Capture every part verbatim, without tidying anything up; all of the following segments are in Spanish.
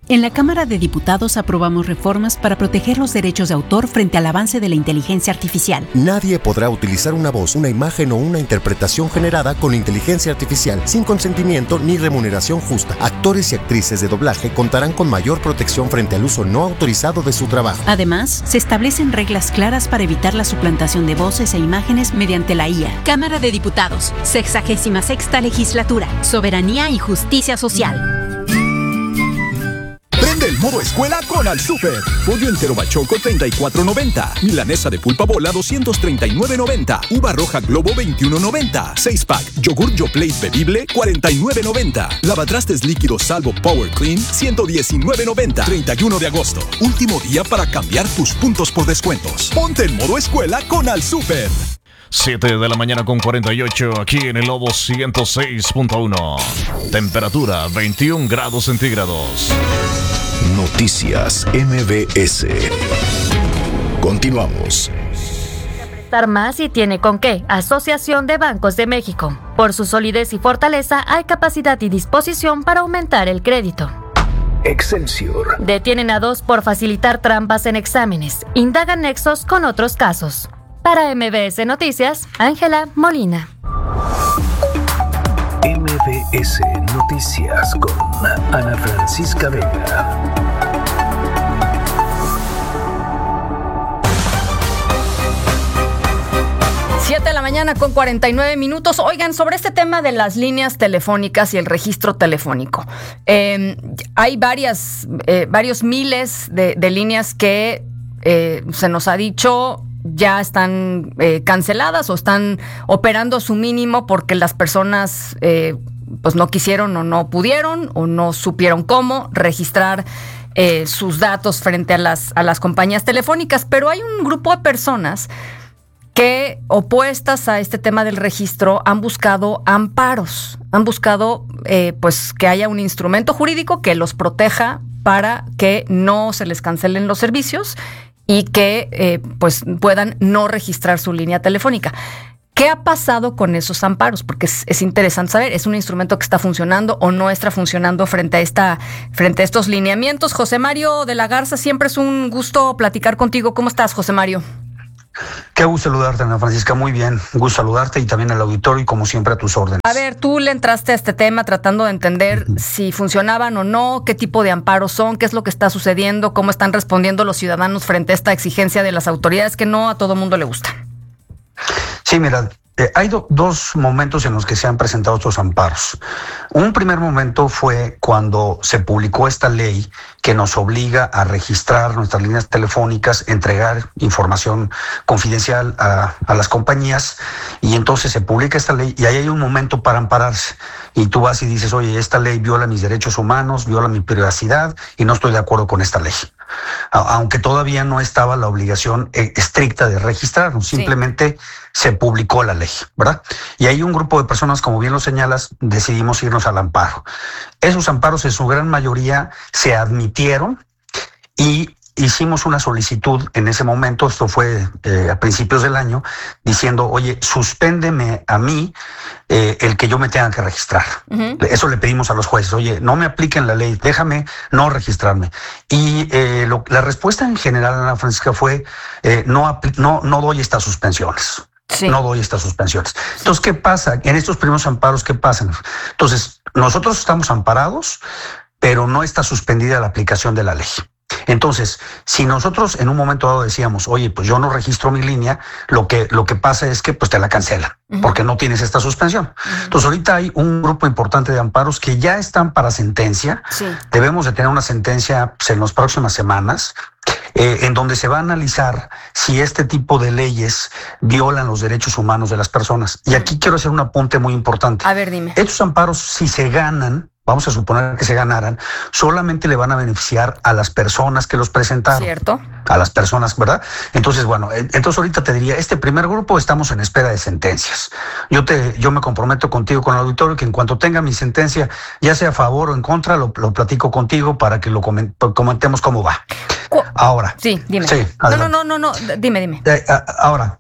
En la Cámara de Diputados aprobamos reformas para proteger los derechos de autor frente al avance de la inteligencia artificial. Nadie podrá utilizar una voz, una imagen o una interpretación generada con inteligencia artificial sin consentimiento ni remuneración justa. Actores y actrices de doblaje contarán con mayor protección frente al uso no autorizado de su trabajo. Además, se establecen reglas claras para evitar la suplantación de voces e imágenes mediante la I A. Cámara de Diputados, sexagésima sexta legislatura, soberanía y justicia social. Prende el modo escuela con Al Súper. Pollo entero bachoco treinta y cuatro noventa. Milanesa de pulpa bola doscientos treinta y nueve noventa. Uva roja globo veintiuno noventa. seis pack. Yogur Yoplait bebible cuarenta y nueve noventa. Lavatrastes líquidos Salvo Power Clean ciento diecinueve noventa. treinta y uno de agosto. Último día para cambiar tus puntos por descuentos. Ponte en modo escuela con Al Súper. siete de la mañana con cuarenta y ocho, aquí en el Lobo ciento seis punto uno. Temperatura veintiún grados centígrados. Noticias M B S. Continuamos. Prestar más y tiene con qué. Asociación de Bancos de México. Por su solidez y fortaleza hay capacidad y disposición para aumentar el crédito. Excelsior. Detienen a dos por facilitar trampas en exámenes. Indagan nexos con otros casos. Para M B S Noticias, Ángela Molina. M B S Noticias con Ana Francisca Vega. siete de la mañana con cuarenta y nueve minutos. Oigan, sobre este tema de las líneas telefónicas y el registro telefónico. Eh, hay varias, eh, varios miles de, de líneas que eh, se nos ha dicho ya están eh, canceladas o están operando su mínimo porque las personas eh, pues no quisieron o no pudieron o no supieron cómo registrar eh, sus datos frente a las, a las compañías telefónicas. Pero hay un grupo de personas que, opuestas a este tema del registro, han buscado amparos, han buscado eh, pues que haya un instrumento jurídico que los proteja para que no se les cancelen los servicios y que eh, pues puedan no registrar su línea telefónica. ¿Qué ha pasado con esos amparos? Porque es, es interesante saber, ¿es un instrumento que está funcionando o no está funcionando frente a esta, frente a estos lineamientos? José Mario de la Garza, siempre es un gusto platicar contigo. ¿Cómo estás, José Mario? Qué gusto saludarte, Ana Francisca, muy bien. Un gusto saludarte y también al auditorio y como siempre a tus órdenes. A ver, tú le entraste a este tema tratando de entender uh-huh. si funcionaban o no, qué tipo de amparos son, qué es lo que está sucediendo, cómo están respondiendo los ciudadanos frente a esta exigencia de las autoridades que no a todo mundo le gusta. Sí, mira, eh, hay do- dos momentos en los que se han presentado estos amparos. Un primer momento fue cuando se publicó esta ley que nos obliga a registrar nuestras líneas telefónicas, entregar información confidencial a, a las compañías, y entonces se publica esta ley y ahí hay un momento para ampararse. Y tú vas y dices, oye, esta ley viola mis derechos humanos, viola mi privacidad y no estoy de acuerdo con esta ley. Aunque todavía no estaba la obligación estricta de registrarnos, simplemente sí. Se publicó la ley, ¿verdad? Y ahí un grupo de personas, como bien lo señalas, decidimos irnos al amparo. Esos amparos en su gran mayoría se admitieron y hicimos una solicitud en ese momento, esto fue eh, a principios del año, diciendo, oye, suspéndeme a mí eh, el que yo me tenga que registrar. Uh-huh. Eso le pedimos a los jueces, oye, no me apliquen la ley, déjame no registrarme. Y eh, lo, la respuesta en general, Ana Francisca, fue, eh, no, no, no doy estas suspensiones. Sí. No doy estas suspensiones. Entonces, ¿qué pasa? En estos primeros amparos, ¿qué pasa? Entonces, nosotros estamos amparados, pero no está suspendida la aplicación de la ley. Entonces, si nosotros en un momento dado decíamos, oye, pues yo no registro mi línea, lo que, lo que pasa es que pues te la cancelan, uh-huh. porque no tienes esta suspensión. Uh-huh. Entonces, ahorita hay un grupo importante de amparos que ya están para sentencia. Sí. Debemos de tener una sentencia pues, en las próximas semanas, eh, en donde se va a analizar si este tipo de leyes violan los derechos humanos de las personas. Y aquí quiero hacer un apunte muy importante. A ver, dime. Estos amparos, si se ganan, vamos a suponer que se ganaran, solamente le van a beneficiar a las personas que los presentaron. Cierto. A las personas, ¿verdad? Entonces, bueno, entonces ahorita te diría, este primer grupo estamos en espera de sentencias. Yo te, yo me comprometo contigo, con el auditorio, que en cuanto tenga mi sentencia, ya sea a favor o en contra, lo, lo platico contigo para que lo comentemos cómo va. Ahora. Sí, dime. Sí, no, no, no, no, no, dime, dime. Eh, ahora,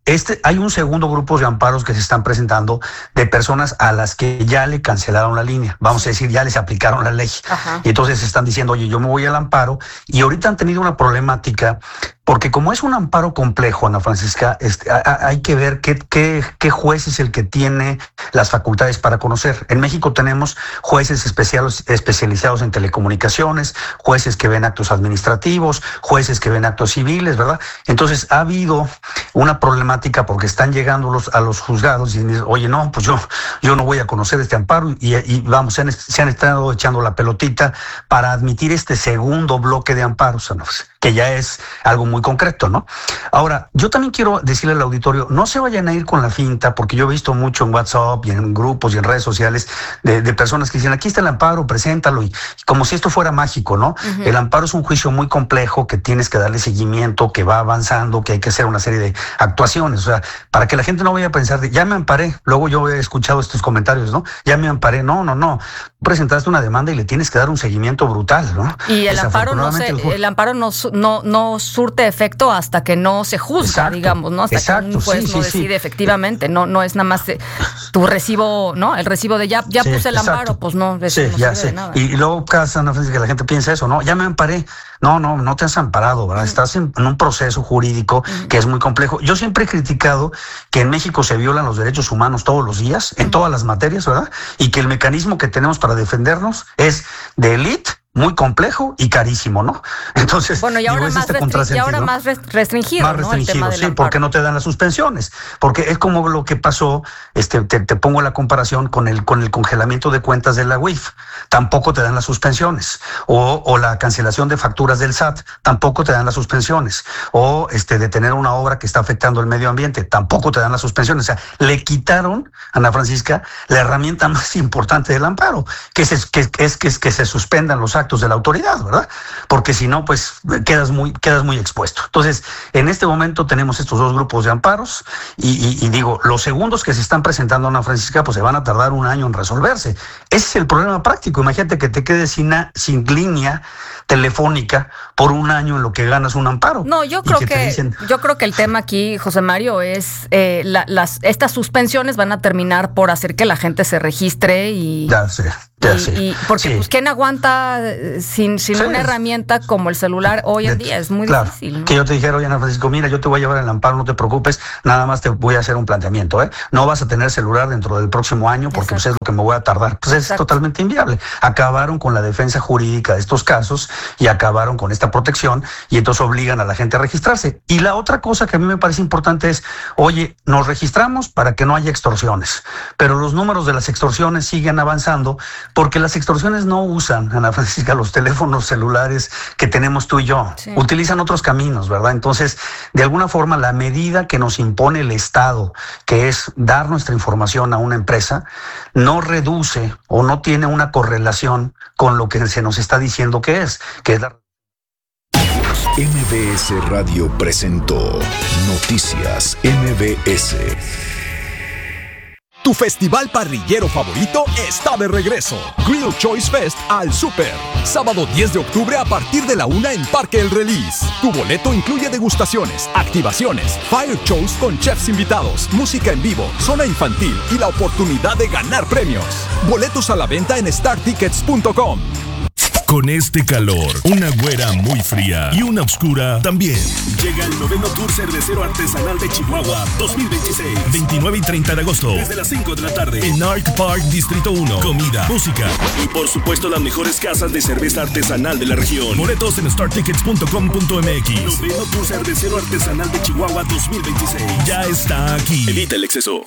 este, hay un segundo grupo de amparos que se están presentando de personas a las que ya le cancelaron la línea. Vamos a decir, ya les aplicaron la ley. Ajá. Y entonces están diciendo, oye, yo me voy al amparo. Y ahorita han tenido una problemática porque como es un amparo complejo, Ana Francisca, este, a, a, hay que ver qué, qué, qué juez es el que tiene las facultades para conocer. En México tenemos jueces especiales, especializados en telecomunicaciones, jueces que ven actos administrativos, jueces que ven actos civiles, ¿verdad? Entonces ha habido una problemática porque están llegando los, a los juzgados y dicen, oye, no, pues yo, yo no voy a conocer este amparo y, y vamos, se han, se han estado echando la pelotita para admitir este segundo bloque de amparos, Ana Francisca, que ya es algo muy concreto, ¿no? Ahora, yo también quiero decirle al auditorio, no se vayan a ir con la finta, porque yo he visto mucho en WhatsApp y en grupos y en redes sociales de, de personas que dicen, aquí está el amparo, preséntalo, y, y como si esto fuera mágico, ¿no? Uh-huh. El amparo es un juicio muy complejo que tienes que darle seguimiento, que va avanzando, que hay que hacer una serie de actuaciones, o sea, para que la gente no vaya a pensar, de, ya me amparé, luego yo he escuchado estos comentarios, ¿no? Ya me amparé, no, no, no, presentaste una demanda y le tienes que dar un seguimiento brutal, ¿no? Y el amparo no se, el, el amparo no no, no surte efecto hasta que no se juzga, exacto, digamos, ¿no? Hasta exacto, que un juez sí, no sí, decide sí. efectivamente, no, no es nada más tu recibo, ¿no? El recibo de ya, ya sí, puse el exacto. amparo, pues no, eso sí, no ya sirve de nada. Y, y luego cada vez que la gente piensa eso, ¿no? Ya me amparé. No, no, no te has amparado, ¿verdad? Uh-huh. Estás en, en un proceso jurídico uh-huh. que es muy complejo. Yo siempre he criticado que en México se violan los derechos humanos todos los días, en uh-huh. todas las materias, ¿verdad? Y que el mecanismo que tenemos para defendernos es de élite, muy complejo y carísimo, ¿no? Entonces, bueno, y ahora, digo, más, este restri- y ahora más restringido, más restringido, ¿no? El tema del sí, amparo. Porque no te dan las suspensiones, porque es como lo que pasó, este, te, te pongo la comparación con el con el congelamiento de cuentas de la U I F, tampoco te dan las suspensiones, o, o la cancelación de facturas del S A T, tampoco te dan las suspensiones, o este detener una obra que está afectando el medio ambiente, tampoco te dan las suspensiones. O sea, le quitaron, Ana Francisca, la herramienta más importante del amparo, que es que, que es que, es que se suspendan los actos de la autoridad, ¿verdad? Porque si no, pues quedas muy, quedas muy expuesto. Entonces, en este momento tenemos estos dos grupos de amparos y, y, y digo, los segundos que se están presentando, Ana Francisca, pues se van a tardar un año en resolverse. Ese es el problema práctico. Imagínate que te quedes sin, sin línea telefónica por un año en lo que ganas un amparo. No, yo creo que, que dicen... yo creo que el tema aquí, José Mario, es eh, la, las estas suspensiones van a terminar por hacer que la gente se registre y ya sé, ya y, sé. Y porque sí. pues quién aguanta sin, sin sí. una herramienta como el celular hoy en día, es muy claro. difícil, ¿no? Que yo te dijera, oye, Ana Francisco, mira, yo te voy a llevar el amparo, no te preocupes, nada más te voy a hacer un planteamiento, ¿eh? No vas a tener celular dentro del próximo año porque pues, es lo que me voy a tardar. Pues Exacto. es totalmente inviable. Acabaron con la defensa jurídica de estos casos y acabaron con esta protección y entonces obligan a la gente a registrarse. Y la otra cosa que a mí me parece importante es, oye, nos registramos para que no haya extorsiones, pero los números de las extorsiones siguen avanzando porque las extorsiones no usan, Ana Francisca, los teléfonos celulares que tenemos tú y yo, sí. utilizan otros caminos, ¿verdad? Entonces, de alguna forma, la medida que nos impone el Estado, que es dar nuestra información a una empresa, no reduce o no tiene una correlación con lo que se nos está diciendo que es, que es la... M B S Radio presentó Noticias M B S. Tu festival parrillero favorito está de regreso. Grill Choice Fest al Super. Sábado diez de octubre a partir de la una en Parque El Release. Tu boleto incluye degustaciones, activaciones, fire shows con chefs invitados, música en vivo, zona infantil y la oportunidad de ganar premios. Boletos a la venta en star tickets punto com. Con este calor, una güera muy fría y una oscura también. Llega el noveno Tour Cervecero Artesanal de Chihuahua dos mil veintiséis. veintinueve y treinta de agosto. Desde las cinco de la tarde. En Arc Park, Distrito uno. Comida, música. Y por supuesto las mejores casas de cerveza artesanal de la región. Boletos en star tickets punto com punto m x. Noveno Tour Cervecero Artesanal de Chihuahua dos mil veintiséis. Ya está aquí. Evita el exceso.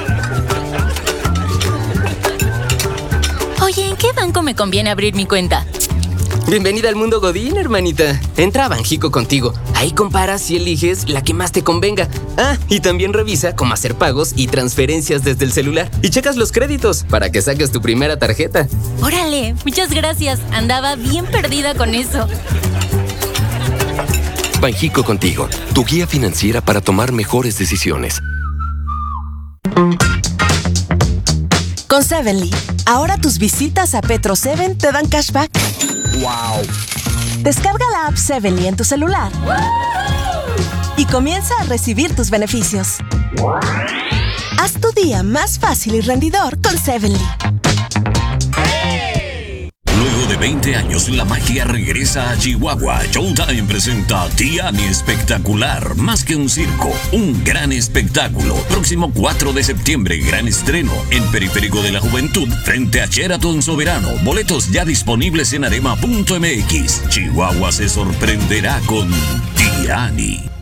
Oye, ¿en qué banco me conviene abrir mi cuenta? Bienvenida al mundo Godín, hermanita. Entra a Banjico Contigo. Ahí comparas y eliges la que más te convenga. Ah, y también revisa cómo hacer pagos y transferencias desde el celular. Y checas los créditos para que saques tu primera tarjeta. Órale, muchas gracias. Andaba bien perdida con eso. Banjico Contigo, tu guía financiera para tomar mejores decisiones. Con Sevenly, ahora tus visitas a Petro Seven te dan cashback. ¡Wow! Descarga la app Sevenly en tu celular. y comienza a recibir tus beneficios. Haz tu día más fácil y rendidor con Sevenly. Luego de veinte años, la magia regresa a Chihuahua. Showtime presenta Tiani Espectacular, más que un circo, un gran espectáculo. Próximo cuatro de septiembre, gran estreno en Periférico de la Juventud, frente a Sheraton Soberano. Boletos ya disponibles en arema punto m x. Chihuahua se sorprenderá con Tiani.